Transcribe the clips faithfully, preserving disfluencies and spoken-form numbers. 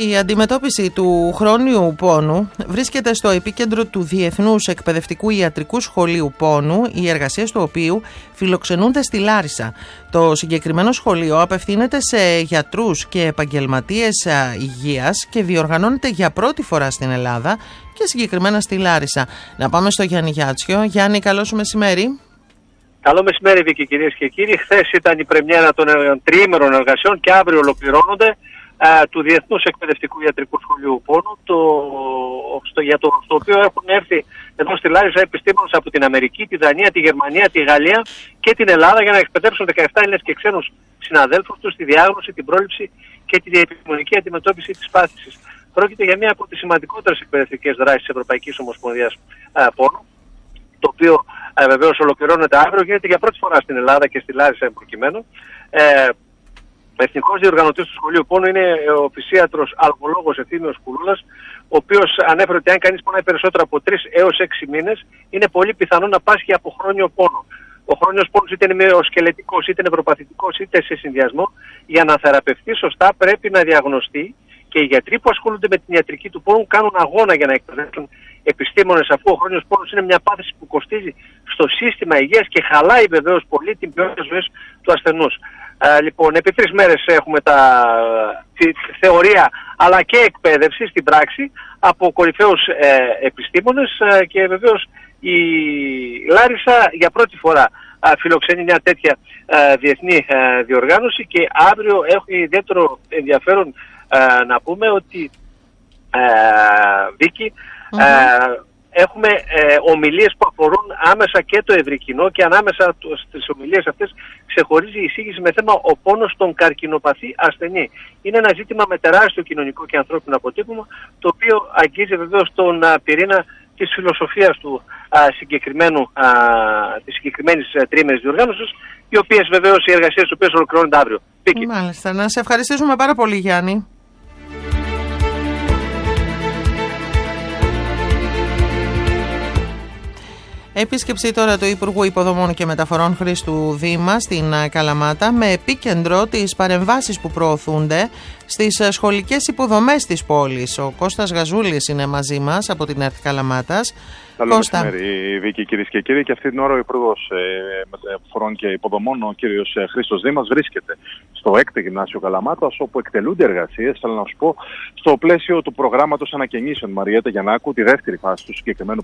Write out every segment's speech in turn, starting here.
Η αντιμετώπιση του χρόνιου πόνου βρίσκεται στο επίκεντρο του Διεθνούς Εκπαιδευτικού Ιατρικού Σχολείου Πόνου, οι εργασίες του οποίου φιλοξενούνται στη Λάρισα. Το συγκεκριμένο σχολείο απευθύνεται σε γιατρούς και επαγγελματίες υγείας και διοργανώνεται για πρώτη φορά στην Ελλάδα και συγκεκριμένα στη Λάρισα. Να πάμε στο Γιάννη Γιάτσιο. Γιάννη, καλό σου μεσημέρι. Καλό μεσημέρι, Βίκη, κυρίες και κύριοι. Χθες ήταν η πρεμιέρα των τριήμερων εργασιών και αύριο ολοκληρώνονται α, του Διεθνούς Εκπαιδευτικού Ιατρικού Σχολείου Πόνου, το, στο, για το, στο οποίο έχουν έρθει εδώ στη Λάρισα επιστήμονες από την Αμερική, τη Δανία, τη Γερμανία, τη Γαλλία και την Ελλάδα για να εκπαιδεύσουν δεκαεπτά Έλληνες και ξένους συναδέλφους τους στη διάγνωση, την πρόληψη και την επιστημονική αντιμετώπιση της πάθησης. Πρόκειται για μία από τις σημαντικότερες εκπαιδευτικές δράσεις της Ευρωπαϊκής Ομοσπονδίας Πόνου, το οποίο ε, βεβαίως ολοκληρώνεται αύριο, γίνεται για πρώτη φορά στην Ελλάδα και στη Λάρισα εν προκειμένου. Ε, Εθνικός διοργανωτής του Σχολείου Πόνου είναι ο φυσίατρος αλγολόγος Ευθύμιος Κουλούλας, ο οποίος ανέφερε ότι αν κανείς πονάει περισσότερο από τρεις έως έξι μήνες, είναι πολύ πιθανό να πάσχει από χρόνιο πόνο. Ο χρόνιος πόνος είτε είναι μυοσκελετικός, είτε νευροπαθητικός, είτε σε συνδυασμό. Για να θεραπευτεί σωστά πρέπει να διαγνωστεί, και οι γιατροί που ασχολούνται με την ιατρική του πόνου κάνουν αγώνα για να εκπαιδεύσουν επιστήμονες, αφού ο χρόνιος πόνος είναι μια πάθηση που κοστίζει στο σύστημα υγείας και χαλάει βεβαίως πολύ την ποιότητα ζωής του ασθενούς. Α, λοιπόν, επί τρεις μέρες έχουμε τα, τη, τη θεωρία αλλά και εκπαίδευση στην πράξη από κορυφαίους ε, επιστήμονες ε, και βεβαίως η Λάρισα για πρώτη φορά α, φιλοξενεί μια τέτοια α, διεθνή α, διοργάνωση και αύριο έχει ιδιαίτερο ενδιαφέρον α, να πούμε ότι α, Βίκη, mm-hmm. α, έχουμε ε, ομιλίες που αφορούν άμεσα και το ευρύ κοινό και ανάμεσα στις ομιλίες αυτές ξεχωρίζει η εισήγηση με θέμα ο πόνος στον καρκινοπαθή ασθενή. Είναι ένα ζήτημα με τεράστιο κοινωνικό και ανθρώπινο αποτύπωμα, το οποίο αγγίζει βεβαίως τον α, πυρήνα της φιλοσοφίας του α, συγκεκριμένου, α, της συγκεκριμένης τριήμερης διοργάνωσης, οι οποίες βεβαίως οι εργασίες οι οποίες ολοκληρώνονται αύριο. Πίκη. Μάλιστα. Να σε ευχαριστήσουμε πάρα πολύ, Γιάννη. Επίσκεψη τώρα του Υπουργού Υποδομών και Μεταφορών Χρήστου Δήμα στην Καλαμάτα, με επίκεντρο τις παρεμβάσεις που προωθούνται στις σχολικές υποδομές της πόλης. Ο Κώστας Γαζούλης είναι μαζί μας από την ΕΡΤ Καλαμάτας. Καλό μεσημέρι, Βίκη, κυρίες και κύριοι. Και αυτή την ώρα ο Υπουργός Μεταφορών και Υποδομών, ο κύριος Χρήστος Δήμας, βρίσκεται στο έκτο Γυμνάσιο Καλαμάτας, όπου εκτελούνται εργασίες, θέλω να σου πω, στο πλαίσιο του προγράμματος ανακαινήσεων Μαριέτα Γιαννάκου, τη δεύτερη φάση του συγκεκριμένου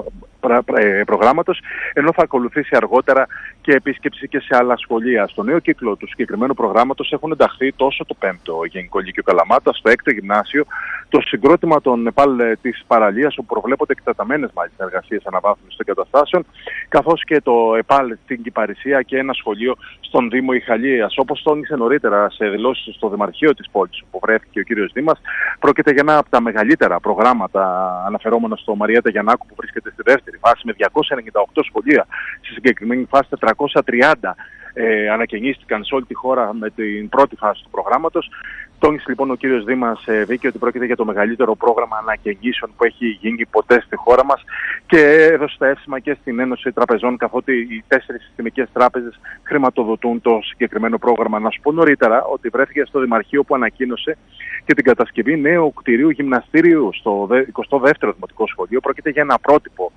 προγράμματος, ενώ θα ακολουθήσει αργότερα και επίσκεψη και σε άλλα σχολεία. Στο νέο κύκλο του συγκεκριμένου προγράμματος έχουν ενταχθεί τόσο το πέμπτο Γενικό Λύκειο Καλαμάτα, στο έκτο Γυμνάσιο, το συγκρότημα των ΕΠΑΛ της παραλίας, όπου προβλέπονται εκτεταμένες μάλιστα εργασίες αναβάθμισης των εγκαταστάσεων, καθώς και το ΕΠΑΛ στην Κυπαρισία και ένα σχολείο στον Δήμο Ιχαλίας. Όπως τόνισε νωρίτερα σε δηλώσεις στο Δημαρχείο της πόλης, όπου βρέθηκε ο κύριος Δήμας, πρόκειται για ένα από τα μεγαλύτερα προγράμματα, αναφερόμενο στο Μαριέτα Γιαννάκου, που βρίσκεται στη δεύτερη φάση, με διακόσια ενενήντα οκτώ σχολεία. Στη συγκεκριμένη φάση τετρακόσια τριάντα ε, ανακαινίστηκαν σε όλη τη χώρα με την πρώτη φάση του προγράμματος. Τόνισε λοιπόν ο κύριος Δήμας, ε, Βίκη, ότι πρόκειται για το μεγαλύτερο πρόγραμμα ανακαινήσεων που έχει γίνει ποτέ στη χώρα μας, και έδωσε τα εύσημα και στην Ένωση Τραπεζών, καθότι οι τέσσερις συστημικές τράπεζες χρηματοδοτούν το συγκεκριμένο πρόγραμμα. Να σου πω νωρίτερα ότι βρέθηκε στο Δημαρχείο που ανακοίνωσε και την κατασκευή νέου κτηρίου γυμναστήριου στο εικοστό δεύτερο Δημοτικό Σχολείο. Πρόκειται για ένα πρότυπο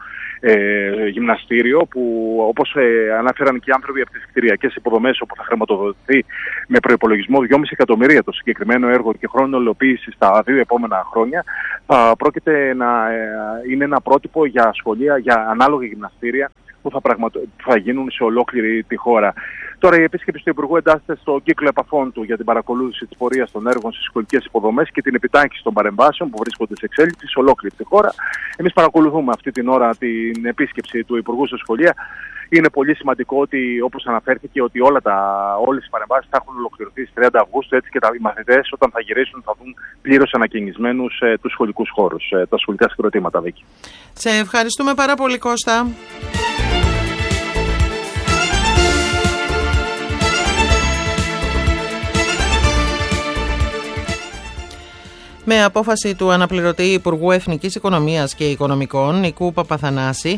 ε, γυμναστήριο που, όπως ε, αναφέραν και οι άνθρωποι από τις κτηριακές υποδομές, όπου θα χρηματοδοτηθεί με προϋπολογισμό δυόμισι εκατομμύρια το συγκεκριμένο έργο και χρόνο υλοποίηση στα δύο επόμενα χρόνια, θα πρόκειται να ε, είναι ένα πρότυπο για σχολεία, για ανάλογα γυμναστήρια που θα, πραγματο... που θα γίνουν σε ολόκληρη τη χώρα. Τώρα η επίσκεψη του Υπουργού εντάσσεται στο κύκλο επαφών του για την παρακολούθηση της πορείας των έργων στις σχολικές υποδομές και την επιτάχυνση των παρεμβάσεων που βρίσκονται σε εξέλιξη σε ολόκληρη τη χώρα. Εμείς παρακολουθούμε αυτή την ώρα την επίσκεψη του Υπουργού στα σχολεία. Είναι πολύ σημαντικό ότι, όπως αναφέρθηκε, ότι όλα τα, όλες οι παρεμβάσεις θα έχουν ολοκληρωθεί στις τριάντα Αυγούστου, έτσι και τα, οι μαθητές όταν θα γυρίσουν θα δουν πλήρως ανακαινισμένους ε, τους σχολικούς χώρους, ε, τα σχολικά συγκροτήματα, Βίκη. Σε ευχαριστούμε πάρα πολύ, Κώστα. Με απόφαση του αναπληρωτή Υπουργού Εθνικής Οικονομίας και Οικονομικών, Νικού Παπαθανάση,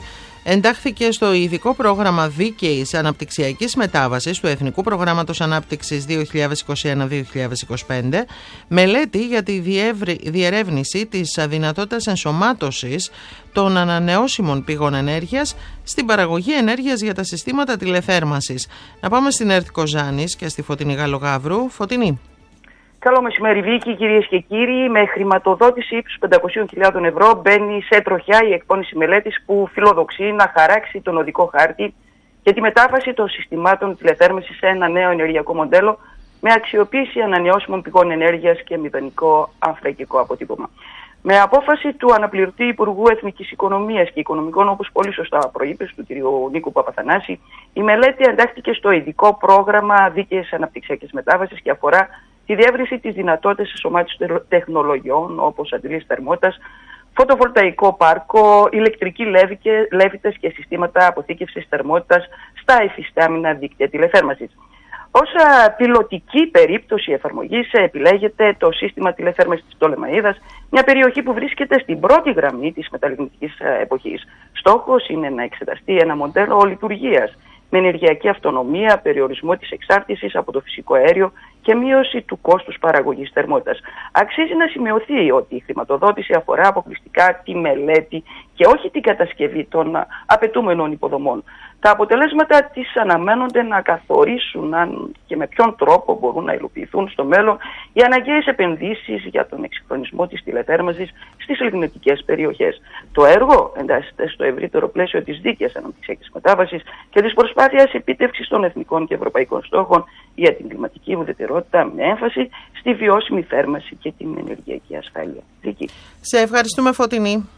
εντάχθηκε στο ειδικό πρόγραμμα δίκαιης αναπτυξιακής μετάβασης του Εθνικού Προγράμματος Ανάπτυξης δύο χιλιάδες είκοσι ένα με δύο χιλιάδες είκοσι πέντε μελέτη για τη διερεύνηση της δυνατότητας ενσωμάτωσης των ανανεώσιμων πηγών ενέργειας στην παραγωγή ενέργειας για τα συστήματα τηλεθέρμανσης. Να πάμε στην ΕΡΤ Κοζάνης και στη Φωτεινή Γαλλογαύρου. Φωτεινή. Καλό μεσημέρι, Βίκη, κυρίες και κύριοι. Με χρηματοδότηση ύψους πεντακόσιες χιλιάδες ευρώ μπαίνει σε τροχιά η εκπόνηση μελέτης που φιλοδοξεί να χαράξει τον οδικό χάρτη για τη μετάβαση των συστημάτων τηλεθέρμανσης σε ένα νέο ενεργειακό μοντέλο με αξιοποίηση ανανεώσιμων πηγών ενέργειας και μηδενικό ανθρακικό αποτύπωμα. Με απόφαση του αναπληρωτή Υπουργού Εθνικής Οικονομίας και Οικονομικών, όπως πολύ σωστά προείπες, του κ. Νίκου Παπαθανάση, η μελέτη εντάχθηκε στο ειδικό πρόγραμμα δίκαιης αναπτυξιακής μετάβασης και αφορά τη διεύρυνση της δυνατότητας ενσωμάτωσης τεχνολογιών όπως αντιλήσεις θερμότητας, φωτοβολταϊκό πάρκο, ηλεκτρικοί λέβητες και συστήματα αποθήκευσης θερμότητας στα υφιστάμενα δίκτυα τηλεθέρμανσης. Ως πιλωτική περίπτωση εφαρμογής επιλέγεται το σύστημα τηλεθέρμανσης της Πτολεμαΐδας, μια περιοχή που βρίσκεται στην πρώτη γραμμή της μεταλλιγνητικής εποχής. Στόχος είναι να εξεταστεί ένα μοντέλο λειτουργίας με ενεργειακή αυτονομία, περιορισμό της εξάρτησης από το φυσικό αέριο και μείωση του κόστους παραγωγής θερμότητας. Αξίζει να σημειωθεί ότι η χρηματοδότηση αφορά αποκλειστικά τη μελέτη και όχι την κατασκευή των απαιτούμενων υποδομών. Τα αποτελέσματα της αναμένονται να καθορίσουν αν και με ποιον τρόπο μπορούν να υλοποιηθούν στο μέλλον οι αναγκαίες επενδύσεις για τον εξυγχρονισμό της τηλεθέρμανσης στις λιγνητικές περιοχές. Το έργο εντάσσεται στο ευρύτερο πλαίσιο της δίκαιης αναπτυξιακής μετάβασης και της προσπάθειας επίτευξης των εθνικών και ευρωπαϊκών στόχων για την κλιματική ουδετερότητα με έμφαση στη βιώσιμη θέρμανση και την ενεργειακή ασφάλεια. Δίκη. Σε ευχαριστούμε, Φωτεινή.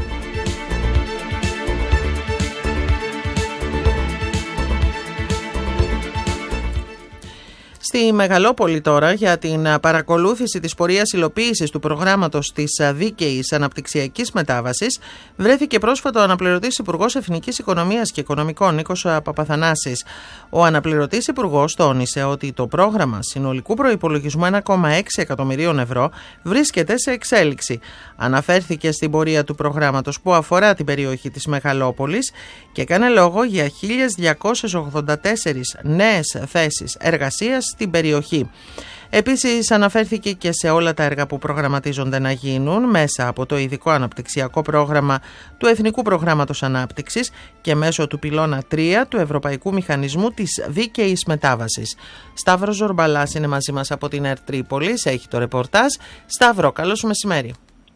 Στη Μεγαλόπολη τώρα, για την παρακολούθηση της πορείας υλοποίησης του προγράμματος της δίκαιης αναπτυξιακής μετάβασης, βρέθηκε πρόσφατο ο αναπληρωτής Υπουργός Εθνικής Οικονομίας και Οικονομικών Νίκος Παπαθανάσης. Ο αναπληρωτής Υπουργός τόνισε ότι το πρόγραμμα συνολικού προϋπολογισμού ένα κόμμα έξι εκατομμυρίων ευρώ βρίσκεται σε εξέλιξη. Αναφέρθηκε στην πορεία του προγράμματος που αφορά την περιοχή της Μεγαλόπολης και έκανε λόγο για χίλιες διακόσιες ογδόντα τέσσερις νέες θέσεις εργασίας στην περιοχή. Επίσης αναφέρθηκε και σε όλα τα έργα που προγραμματίζονται να γίνουν μέσα από το ειδικό αναπτυξιακό πρόγραμμα του Εθνικού Προγράμματος Ανάπτυξης και μέσω του πυλώνα τρία του Ευρωπαϊκού Μηχανισμού της Δίκαιης Μετάβασης. Σταύρος Ζορμπαλάς είναι μαζί μας από την ΕΡΤ Τρίπολης, έχει το ρεπορτάζ. Σταύρο, καλώς μεσημέρι.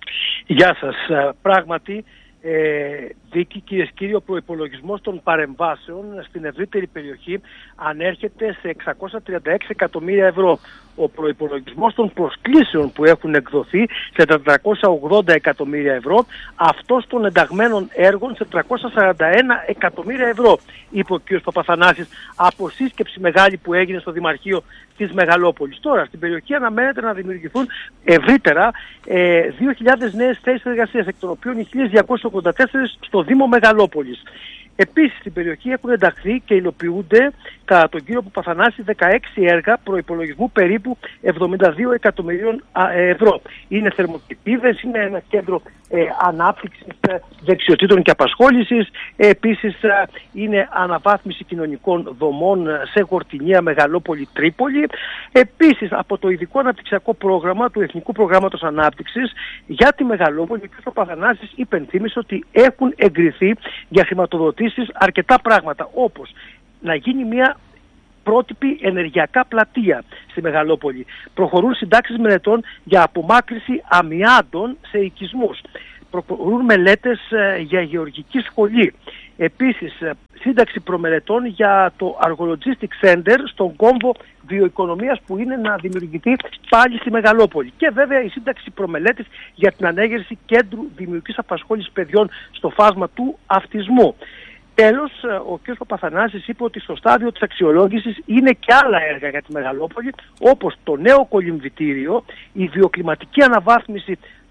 Γεια σας. Πράγματι, Ε, Δίκη, κυρίες και κύριοι, ο προϋπολογισμός των παρεμβάσεων στην ευρύτερη περιοχή ανέρχεται σε εξακόσια τριάντα έξι εκατομμύρια ευρώ. Ο προϋπολογισμός των προσκλήσεων που έχουν εκδοθεί σε τετρακόσια ογδόντα εκατομμύρια ευρώ, αυτός των ενταγμένων έργων σε τριακόσια σαράντα ένα εκατομμύρια ευρώ, είπε ο κ. Παπαθανάσης από σύσκεψη μεγάλη που έγινε στο Δημαρχείο της Μεγαλόπολης. Τώρα, στην περιοχή αναμένεται να δημιουργηθούν ευρύτερα ε, δύο χιλιάδες νέες θέσεις εργασίας, εκ των οποίων οι χίλιες διακόσιες ογδόντα τέσσερις στο Δήμο Μεγαλόπολης. Επίσης, στην περιοχή έχουν ενταχθεί και υλοποιούνται κατά τον κύριο Παπαθανάση δεκαέξι έργα προϋπολογισμού περίπου εβδομήντα δύο εκατομμυρίων ευρώ. Είναι θερμοκηπίδες, είναι ένα κέντρο ε, ανάπτυξης ε, δεξιοτήτων και απασχόλησης. Ε, επίσης, ε, είναι αναβάθμιση κοινωνικών δομών σε Γορτινία, Μεγαλόπολη, Τρίπολη. Επίσης, από το ειδικό αναπτυξιακό πρόγραμμα του Εθνικού Προγράμματος Ανάπτυξης για τη Μεγαλόπολη, ο κ. Παπαθανάσης υπενθύμισε ότι έχουν εγκριθεί για χρηματοδοτήσεις αρκετά πράγματα, όπως να γίνει μια πρότυπη ενεργειακά πλατεία στη Μεγαλόπολη. Προχωρούν συντάξεις μελετών για απομάκρυνση αμοιάντων σε οικισμούς. Προχωρούν μελέτες για γεωργική σχολή. Επίσης, σύνταξη προμελετών για το Argologistic Center στον κόμβο βιοοικονομίας που είναι να δημιουργηθεί πάλι στη Μεγαλόπολη. Και βέβαια η σύνταξη προμελέτης για την ανέγερση κέντρου δημιουργικής απασχόλησης παιδιών στο φάσμα του αυτισμού. Τέλος, ο κ. Παπαθανάσης είπε ότι στο στάδιο της αξιολόγησης είναι και άλλα έργα για τη Μεγαλόπολη, όπως το νέο κολυμβητήριο, η βιοκλιματική αναβάθμιση του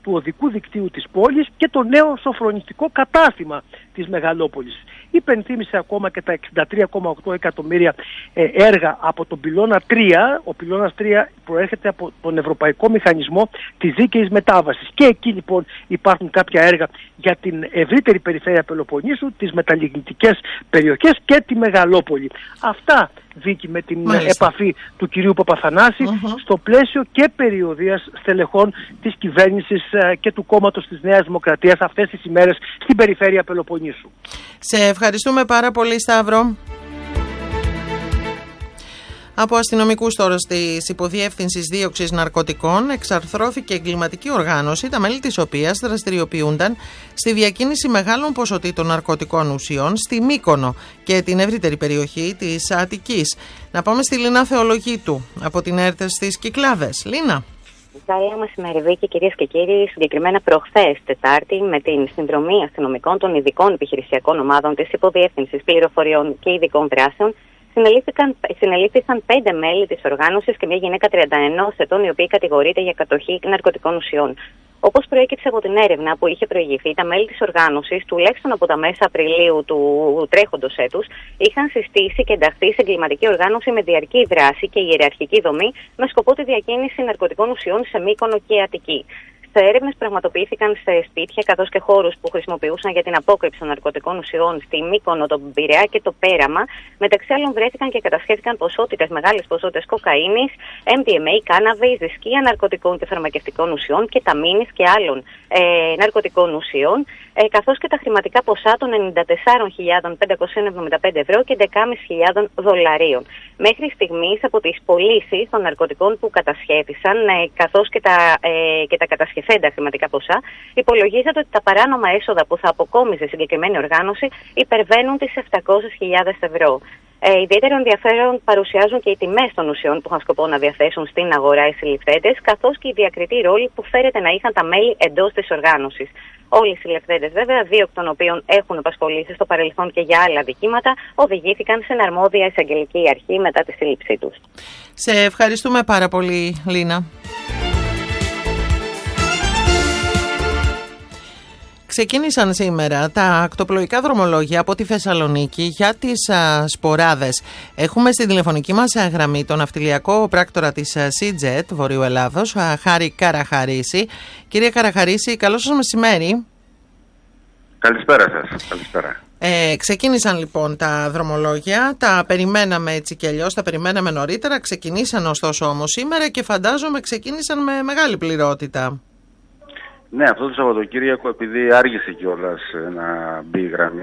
του οδικού δικτύου της πόλης και το νέο σοφρονιστικό κατάστημα της μεγαλόπολης. Υπενθύμησε ακόμα και τα εξήντα τρία κόμμα οκτώ εκατομμύρια ε, έργα από τον πυλώνα τρία. Ο πυλώνας τρία προέρχεται από τον Ευρωπαϊκό Μηχανισμό της Δίκαιης Μετάβασης. Και εκεί λοιπόν υπάρχουν κάποια έργα για την ευρύτερη περιφέρεια Πελοποννήσου, τις μεταλλιγνητικές περιοχές και τη Μεγαλόπολη. Αυτά, Βίκη, με την Μάλιστα. επαφή του κυρίου Παπαθανάση uh-huh. στο πλαίσιο και περιοδίας στελεχών της κυβέρνησης και του κόμματος της Νέας Δημοκρατίας αυτές τις ημέρες στην περιφέρεια Πελοποννήσου. Σε ευχαριστούμε πάρα πολύ, Σταύρο. Από αστυνομικούς τώρα της Υποδιεύθυνσης Δίωξης Ναρκωτικών εξαρθρώθηκε εγκληματική οργάνωση, τα μέλη της οποίας δραστηριοποιούνταν στη διακίνηση μεγάλων ποσοτήτων ναρκωτικών ουσιών στη Μύκονο και την ευρύτερη περιοχή της Αττικής. Να πάμε στη Λίνα Θεολογίτου από την ΕΡΤ στις Κυκλάδες. Λίνα. Καλό μεσημέρι, Βίκη, κυρίες και κύριοι. Συγκεκριμένα προχθές Τετάρτη, με την συνδρομή αστυνομικών των ειδικών επιχειρησιακών ομάδων της Υποδιεύθυνσης Πληροφοριών και Ειδικών Δράσεων, συνελήφθησαν πέντε μέλη της οργάνωσης και μια γυναίκα τριάντα ενός ετών, η οποία κατηγορείται για κατοχή ναρκωτικών ουσιών. Όπως προέκυψε από την έρευνα που είχε προηγηθεί, τα μέλη της οργάνωσης, τουλάχιστον από τα μέσα Απριλίου του τρέχοντος έτους, είχαν συστήσει και ενταχθεί σε εγκληματική οργάνωση με διαρκή δράση και ιεραρχική δομή, με σκοπό τη διακίνηση ναρκωτικών ουσιών σε Μύκονο και Αττική. Σε έρευνες πραγματοποιήθηκαν σε σπίτια καθώς και χώρους που χρησιμοποιούσαν για την απόκρυψη των ναρκωτικών ουσιών στη Μύκονο, τον Πειραιά και το Πέραμα. Μεταξύ άλλων, βρέθηκαν και κατασχέθηκαν ποσότητες, μεγάλες ποσότητες κοκαίνης, εμ ντι εμ έι, κάναβης, δισκία ναρκωτικών και φαρμακευτικών ουσιών, κεταμίνης και άλλων ε, ναρκωτικών ουσιών, ε, καθώς και τα χρηματικά ποσά των ενενήντα τέσσερις χιλιάδες πεντακόσια εβδομήντα πέντε ευρώ και δεκαπέντε χιλιάδες δολαρίων. Μέχρι στιγμής, από τις πωλήσεις των ναρκωτικών που κατασχέθησαν, ε, καθώς και τα, ε, και τα κατασχεθέντα χρηματικά ποσά, υπολογίζεται ότι τα παράνομα έσοδα που θα αποκόμιζε συγκεκριμένη οργάνωση υπερβαίνουν τις επτακόσιες χιλιάδες ευρώ. Ε, ιδιαίτερο ενδιαφέρον παρουσιάζουν και οι τιμές των ουσιών που είχαν σκοπό να διαθέσουν στην αγορά οι συλληφθέντες, καθώς και η διακριτή ρόλη που φέρεται να είχαν τα μέλη εντός της οργάνωσης. Όλοι οι συλληφθέντες, βέβαια, δύο εκ των οποίων έχουν απασχολήσει στο παρελθόν και για άλλα δικήματα, οδηγήθηκαν σε αρμόδια εισαγγελική αρχή μετά τη σύλληψή τους. Σε ευχαριστούμε πάρα πολύ, Λίνα. Ξεκίνησαν σήμερα τα ακτοπλοϊκά δρομολόγια από τη Θεσσαλονίκη για τις α, σποράδες. Έχουμε στην τηλεφωνική μας α, γραμμή τον ναυτιλιακό πράκτορα της Σίτζετ Βορείου Ελλάδος, α, Χάρη Καραχαρίση. Κύριε Καραχαρίση, καλό σας μεσημέρι. Καλησπέρα σας. Καλησπέρα. Ε, ξεκίνησαν λοιπόν τα δρομολόγια, τα περιμέναμε έτσι και αλλιώς, τα περιμέναμε νωρίτερα, ξεκινήσαν ωστόσο όμως σήμερα και φαντάζομαι ξεκίνησαν με μεγάλη πληρότητα. Ναι, αυτό το Σαββατοκύριακο, επειδή άργησε κιόλας να μπει η γραμμή,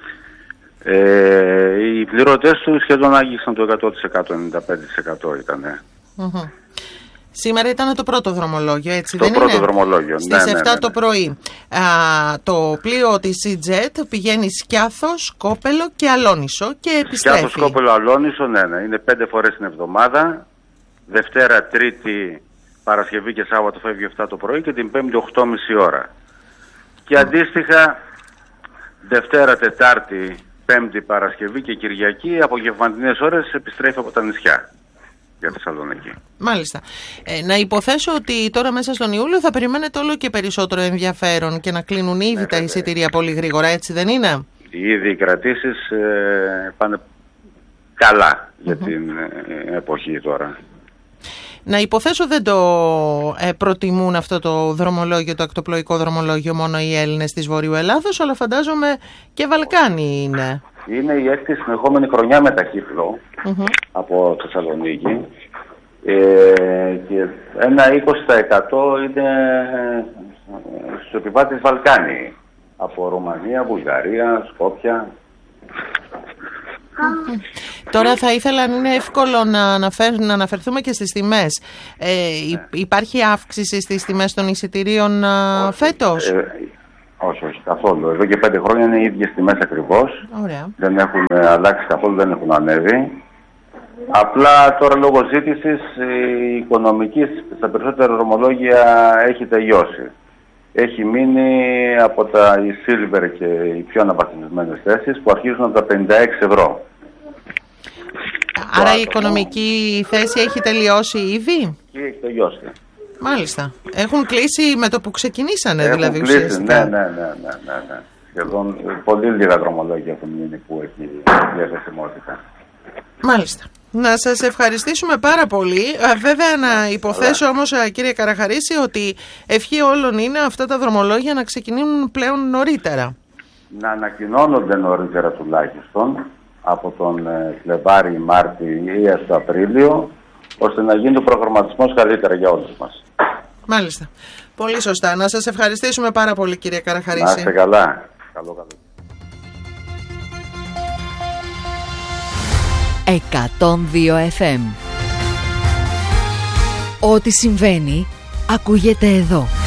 ε, οι πληρωτές του σχεδόν άγγιξαν το εκατό τοις εκατό, ενενήντα πέντε τοις εκατό ήτανε. Mm-hmm. Σήμερα ήταν το πρώτο δρομολόγιο, έτσι το δεν πρώτο είναι? Δρομολόγιο, στις ναι, ναι, εφτά ναι, ναι. το πρωί. Α, το πλοίο της Σίτζετ πηγαίνει Σκιάθο, Σκόπελο και Αλόνισο και επιστρέφει. Σκιάθο, Σκόπελο, Αλόνισο, ναι, ναι. Είναι πέντε φορές την εβδομάδα. Δευτέρα, Τρίτη, Παρασκευή και Σάββατο φεύγει εφτά το πρωί και την Πέμπτη οκτώ και μισή ώρα. Και αντίστοιχα Δευτέρα, Τετάρτη, Πέμπτη, Παρασκευή και Κυριακή απογευματινές ώρες επιστρέφει από τα νησιά για Θεσσαλονίκη. Μάλιστα. Ε, να υποθέσω ότι τώρα μέσα στον Ιούλιο θα περιμένετε όλο και περισσότερο ενδιαφέρον και να κλείνουν ήδη ναι, τα ναι, εισιτήρια πολύ γρήγορα, έτσι δεν είναι? Ήδη οι κρατήσεις ε, πάνε καλά για mm-hmm. την ε, εποχή τώρα. Να υποθέσω δεν το ε, προτιμούν αυτό το δρομολόγιο, το ακτοπλοϊκό δρομολόγιο μόνο οι Έλληνες της Βορείου Ελλάδος, αλλά φαντάζομαι και Βαλκάνοι είναι. Είναι η έκτη συνεχόμενη χρονιά με ταχύφλο mm-hmm. από Θεσσαλονίκη ε, και ένα είκοσι τοις εκατό είναι στους επιβάτες Βαλκάνοι, από Ρουμανία, Βουλγαρία, Σκόπια. Mm-hmm. Τώρα θα ήθελα, αν είναι εύκολο να, αναφέρ, να αναφερθούμε και στις τιμές. Ε, ναι. Υπάρχει αύξηση στις τιμές των εισιτηρίων όχι, φέτος? Ε, όχι, όχι, καθόλου. Εδώ και πέντε χρόνια είναι οι ίδιες τιμές ακριβώς. Ωραία. Δεν έχουν αλλάξει καθόλου, δεν έχουν ανέβει. Απλά τώρα λόγω ζήτησης η οικονομική στα περισσότερα δρομολόγια έχει τελειώσει. Έχει μείνει από τα οι Silver και οι πιο αναβαθμισμένες θέσεις που αρχίζουν από τα πενήντα έξι ευρώ. Άρα η οικονομική θέση έχει τελειώσει ήδη? Έχει τελειώσει. Μάλιστα. Έχουν κλείσει με το που ξεκινήσανε, Έχουν δηλαδή κλείσει, ουσιαστικά. ναι, ναι, ναι, ναι, ναι, ναι. Σχεδόν πολύ λίγα δρομολόγια έχουν μείνει που έχει διαθεσιμότητα. Μάλιστα. Να σας ευχαριστήσουμε πάρα πολύ. Βέβαια να υποθέσω όμως, κύριε Καραχαρίση, ότι ευχή όλων είναι αυτά τα δρομολόγια να ξεκινούν πλέον νωρίτερα. Να ανακοινώνονται νωρίτερα τουλάχιστον, από τον Φλεβάρι, Μάρτι ή έως το Απρίλιο, ώστε να γίνει ο προγραμματισμός καλύτερα για όλους μας. Μάλιστα. Πολύ σωστά. Να σας ευχαριστήσουμε πάρα πολύ, κύριε Καραχαρίση. Να είστε καλά. Καλό, καλό. εκατόν δύο εφ εμ. Ό,τι συμβαίνει ακούγεται εδώ.